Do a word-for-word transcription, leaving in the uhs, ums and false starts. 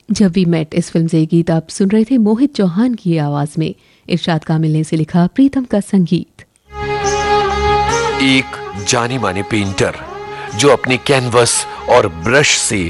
जब we met इस film से ये गीत आप सुन रहे थे मोहित चौहान की आवाज में, इरशाद कामिल ने से लिखा, प्रीतम का संगीत। एक जानी माने पेंटर जो अपने कैनवस और ब्रश से